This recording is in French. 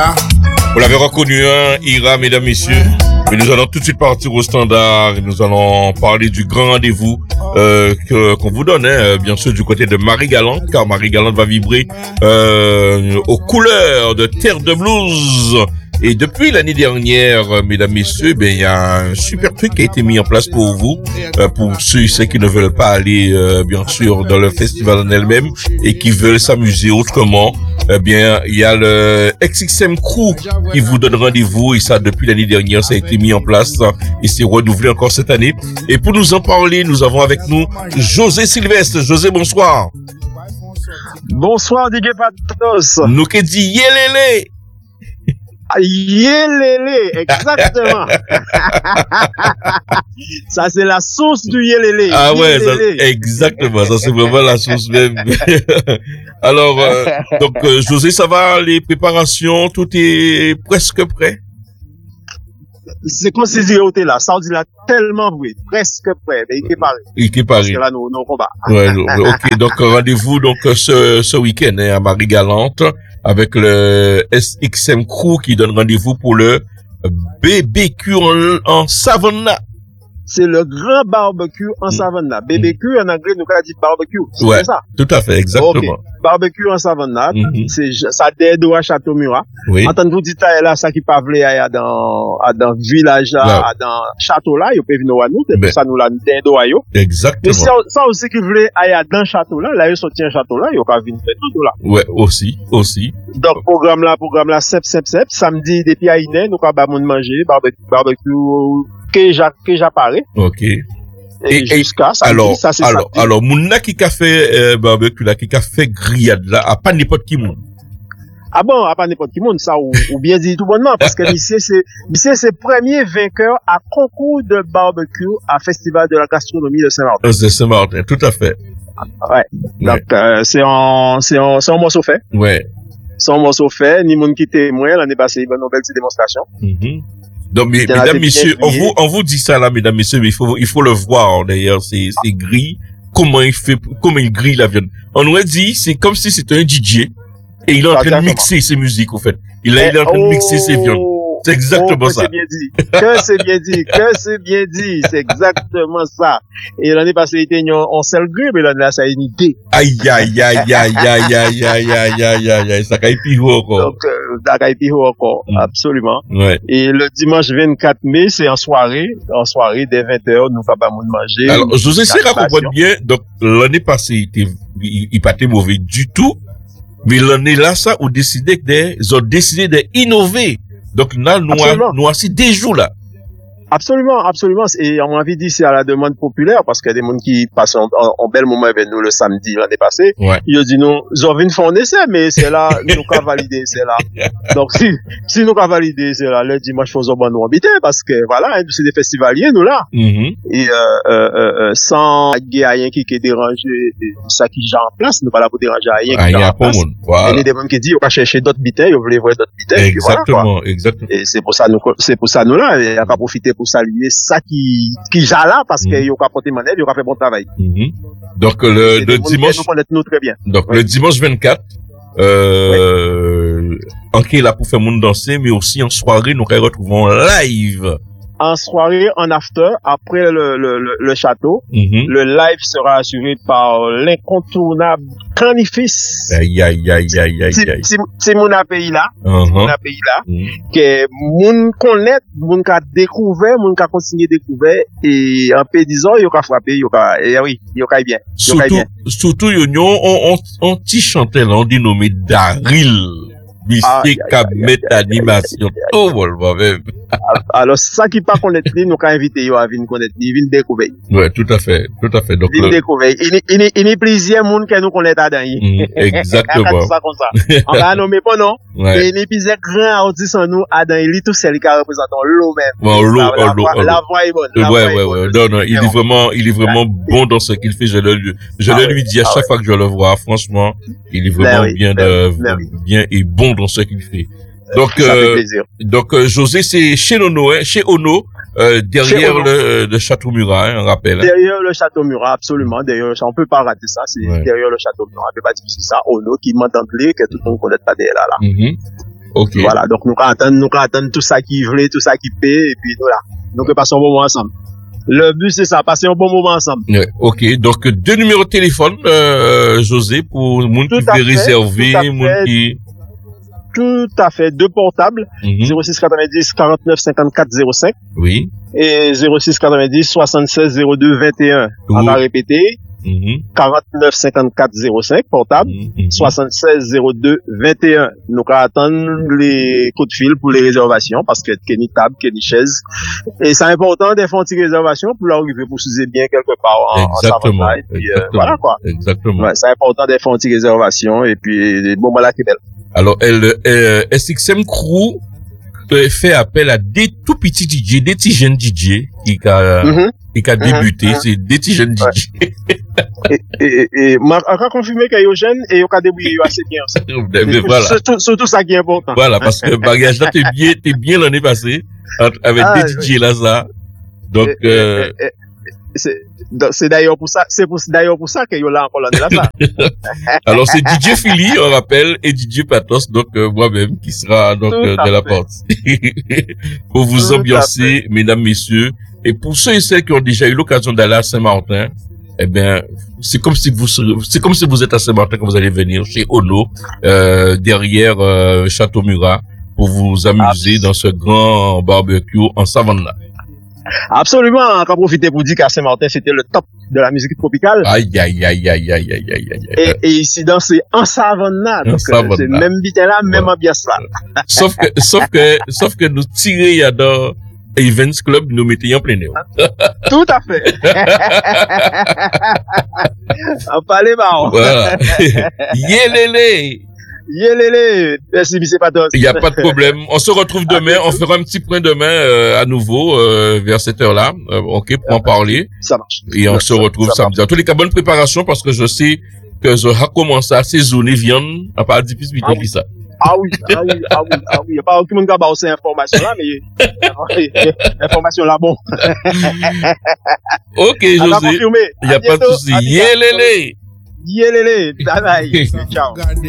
Vous l'avez reconnu, hein, Ira, mesdames, messieurs. Mais nous allons tout de suite partir au standard et nous allons parler du grand rendez-vous qu'on vous donne, hein, bien sûr, du côté de Marie-Galante, car Marie-Galante va vibrer aux couleurs de Terre de Blues. Et depuis l'année dernière, mesdames, messieurs, ben il y a un super truc qui a été mis en place pour vous, pour ceux qui ne veulent pas aller, bien sûr, dans le festival en elle-même et qui veulent s'amuser autrement. Eh bien, il y a le XXM Crew qui vous donne rendez-vous et ça, depuis l'année dernière, ça a été mis en place et c'est renouvelé encore cette année. Et pour nous en parler, nous avons avec nous José Sylvestre. José, bonsoir. Bonsoir, Digue Patos. Nous qui dit yélélé. Yélélé, exactement. Ça, c'est la source du yélélé. Ah ouais, ça, exactement. Ça, c'est vraiment la source même. Alors, donc, José, ça va, les préparations, tout est presque prêt? C'est comme si j'étais là. Ça, on dit là, tellement vrai. Presque prêt. Mais il est pareil. Il est pareil. Parce que là, nous combat. Ouais, ok. Donc, rendez-vous, donc, ce week-end, hein, à Marie-Galante, avec le SXM Crew qui donne rendez-vous pour le BBQ en Savannah. C'est le grand barbecue en Savannah. BBQ, en anglais, nous avons dit barbecue. Ouais, ça. Tout à fait, exactement. Okay. Barbecue en Savannah, c'est ça d'aide à Château-Murat. Oui. Entendez-vous dire là, ça qui pas voulu aller dans village là, dans château là, ils peuvent venir à nous, c'est ça nous la d'aide à yo. Exactement. Mais ça aussi qui voulait aller dans château là, ils sorti un château là, ils pas venir faire tout là. Ouais, aussi. Donc programme là, sep, samedi depuis à Iné, nous ka ba moun manger, barbecue que j'apparais. OK. Et jusqu'à ça, ça c'est ça. Alors, mouna qui a fait barbecue là, qui a fait grillade là, à pas n'importe qui moun. Ah bon, à pas n'importe qui moun, ça ou bien dit tout bonnement, parce que monsieur c'est premier vainqueur à concours de barbecue à Festival de la gastronomie de Saint-Martin. De Saint-Martin, tout à fait. Ouais. Donc c'est un morceau fait. Ouais. C'est un morceau fait, ni moun qui témoin l'année passée, une nouvelle démonstration. Donc, mesdames, messieurs, on vous dit ça là, mesdames, messieurs, mais il faut le voir, d'ailleurs, c'est gris. Comment il grille la viande. On aurait dit, c'est comme si c'était un DJ, et il est en train de mixer ses musiques, en fait. Il est en train de mixer ses viandes. C'est exactement ça. C'est bien dit. C'est exactement ça. Et l'année passée, il était en seul grille, mais l'année là, ça a une idée. Aïe. Ça caille pire encore. Donc, ça caille pire encore. Absolument. Ouais. Et le dimanche 24 mai, c'est en soirée, dès 20h, nous pas manger. Alors, José, si je comprends bien, donc, l'année passée, il pas été mauvais du tout. Mais l'année là, ça, ils ont décidé d'innover. Donc, là, nous assis des jours là. Absolument. Et on m'a envie de dire, c'est à la demande populaire, parce qu'il y a des gens qui passent en bel moment avec nous le samedi l'année passée. Ouais. Ils ont dit, nous avons fait un essai, mais c'est là, nous avons validé, c'est là. Donc, si nous avons validé, c'est là, le dimanche, faisons bon nous habiter, parce que voilà, c'est des festivaliers, nous là. Et, sans rien qui est dérangé, ça qui est en place, nous pas là pour déranger rien qui est en place. Voilà. Il y a des gens qui disent, on va chercher d'autres bitailles, ils veulent voir d'autres bitailles. Exactement. Et c'est pour ça, nous là, il y a pas profiter pour saluer ça qui là parce que yo ka porter manette, yo ka fait bon travail. Donc le dimanche nous connaît nous très bien. Donc le dimanche 24 en qui est là pour faire monde danser mais aussi en soirée nous retrouvons live. En soirée, en after, après le château, le live sera assuré par l'incontournable Canifis. Aïe. C'est mon pays là. Que moun connaît, moun ka découvert, moun ka continuer découvert, et en peu disant, yo ka frappé, yo ka bien. Surtout, on t'y chantait là, on dit nommé Daryl. Monsieur Kamet animation. Oh, bon, même. Alors, ça qui pas connaître, nous, quand invité, yo, à venir connaître, il vient découvrir. Ouais, tout à fait. Donc, il vient découvrir. Il y a plusieurs monde que nous connaissons à Dany. Exactement. ça, comme ça. On va nommer pas, non? Ouais. Et il y a plusieurs grands artistes en nous à Dany, tout seul qui représente l'eau même. Bon, l'eau. La voix est bonne. Ouais. Non, il est vraiment bon dans ce qu'il fait. Je le lui dis à chaque fois que je le vois, franchement, il est vraiment bien et bon dans ce qu'il fait. Donc, José, c'est chez Ono, derrière le Château Murat, hein, on rappelle. Derrière le Château Murat, absolument. On peut pas rater ça. C'est derrière le Château Murat. On peut pas dire ça. Ono, qui m'entend que tout le monde connaît pas derrière là. Ok. Voilà, donc nous attendons tout ça qui voulait, tout ça qui paie, et puis nous là. Donc passons un bon moment ensemble. Le but c'est ça, passer un bon moment ensemble. Ouais, ok, donc 2 numéros de téléphone, José, pour monde qui veut réserver, monde qui... Tout à fait, 2 portables, 06 90 49 54 05. Oui. Et 06 90 76 02 21. On va répéter. 49 54 05 portable, 76 02 21. Nous attendons les coups de fil pour les réservations parce que qu'il y a ni table, qu'il y a ni chaise. Et c'est important de faire une petite réservation pour l'arriver pour se bien quelque part en exactement, et puis, voilà quoi. Exactement. Ouais, c'est important de faire une petite réservation et puis bon voilà qui est belle. Alors SXM Crew fait appel à des tout petits DJ, des petits jeunes DJ qui a débuté, c'est des petits jeunes DJ. Et on a confirmé qu'il y a jeunes et on a débrouillé assez bien. Voilà. Surtout ça qui est important. Voilà, parce que le bagage là, t'es bien l'année passée, avec des DJ là, ça. Donc, c'est d'ailleurs pour ça, d'ailleurs pour ça qu'il y a là encore l'année là, ça. Alors, c'est DJ Philly, on rappelle, et DJ Patos, donc, moi-même, qui sera, donc, de la partie. Pour vous ambiancer, mesdames, messieurs. Et pour ceux et celles qui ont déjà eu l'occasion d'aller à Saint-Martin, eh bien, c'est comme si vous êtes à Saint-Martin quand vous allez venir chez Ono, derrière, Château Murat, pour vous amuser dans ce grand barbecue en Savannah. Absolument, quand profiter pour dire qu'à Saint-Martin, c'était le top de la musique tropicale. Aïe. Et ici, c'est en Savannah. Donc, c'est même bitin là, même ambiance là. Sauf que nous tirer dans Events Club, nous mettons en plein air. Tout à fait. On parlait marrant. Voilà. Yélélé. Merci, M. Patos. Il n'y a pas de problème. On se retrouve demain. On fera un petit point demain, à nouveau, vers cette heure-là. Ok, pour en parler. Ça marche. Et on se retrouve samedi. En tous les cas, bonne préparation parce que je sais que je vais commencer à saisonner viande à part difficile que ça. Ah oui. Il n'y a pas aucun monde qui a ces informations là, mais information là, bon. Ok, José. Il n'y a pas de souci. Yélélé. Bye bye. Ciao.